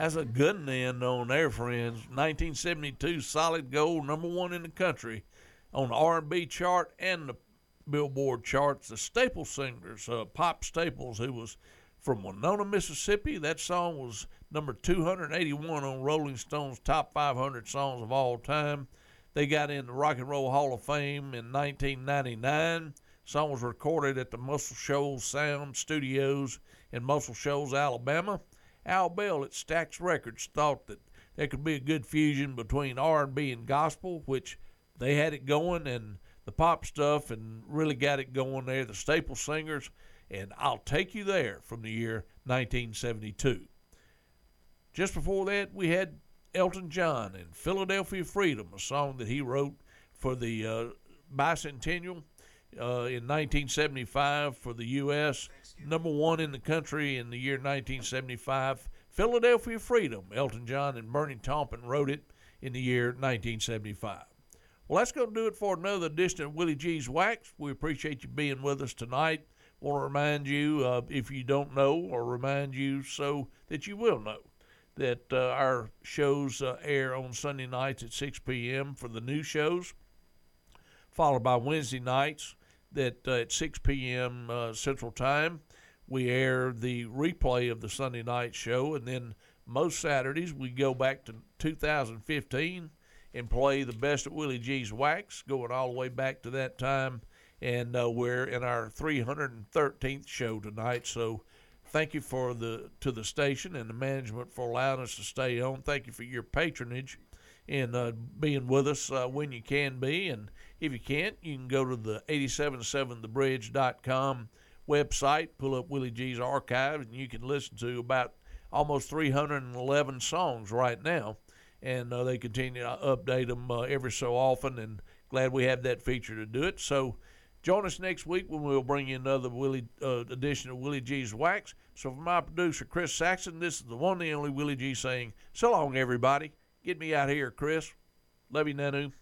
That's a good end on there, friends. 1972 solid gold, number one in the country on the R&B chart and the Billboard charts. The Staple Singers, Pop Staples, who was from Winona, Mississippi. That song was number 281 on Rolling Stone's top 500 songs of all time. They got in the Rock and Roll Hall of Fame in 1999. Song was recorded at the Muscle Shoals Sound Studios in Muscle Shoals, Alabama. Al Bell at Stax Records thought that there could be a good fusion between R&B and gospel, which they had it going, and the pop stuff, and really got it going there. The Staple Singers and I'll Take You There from the year 1972. Just before that, we had Elton John and Philadelphia Freedom, a song that he wrote for the bicentennial in 1975 for the U.S., number one in the country in the year 1975. Philadelphia Freedom, Elton John and Bernie Taupin wrote it in the year 1975. Well, that's going to do it for another edition of Willie G's Wax. We appreciate you being with us tonight. Want to remind you, if you don't know, or remind you so that you will know, that our shows air on Sunday nights at 6 p.m. for the new shows, followed by Wednesday nights that at 6 p.m. Central Time, we air the replay of the Sunday night show, and then most Saturdays we go back to 2015 and play the best of Willie G's Wax, going all the way back to that time, and we're in our 313th show tonight. So thank you to the station and the management for allowing us to stay on. Thank you for your patronage and being with us when you can be. And if you can't, you can go to the 877thebridge.com website, pull up Willie G's archive, and you can listen to about almost 311 songs right now. And they continue to update them every so often, and glad we have that feature to do it. So join us next week when we'll bring you another edition of Willie G's Wax. So for my producer, Chris Saxon, this is the one and only Willie G saying, so long, everybody. Get me out here, Chris. Love you, Nanu.